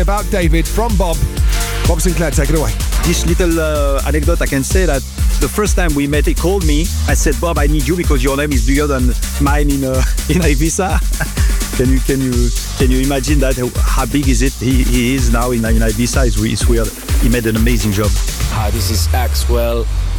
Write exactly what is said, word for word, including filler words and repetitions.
About David from Bob. Bob Sinclair, take it away. This little uh, anecdote, I can say that the first time we met, he called me. I said, Bob, I need you because your name is bigger than mine in uh, in Ibiza. Can you can you can you imagine that? How big is it? He, he is now in, in Ibiza. It's, it's weird. He made an amazing job. Hi, this is Axwell.